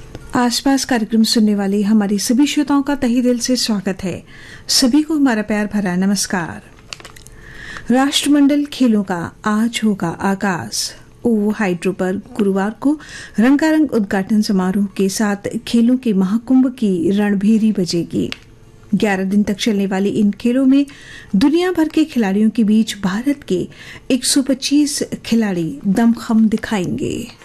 आसपास कार्यक्रम सुनने वाली हमारी सभी श्रोताओं का तहे दिल से स्वागत है। सभी को हमारा प्यार भरा नमस्कार। राष्ट्रमंडल खेलों का आज होगा आगाज। ओवो हाइड्रो पर गुरुवार को रंगारंग उद्घाटन समारोह के साथ खेलों के महाकुंभ की रणभेरी बजेगी। 11 दिन तक चलने वाली इन खेलों में दुनिया भर के खिलाड़ियों के बीच भारत के 125 खिलाड़ी दमखम दिखाएंगे।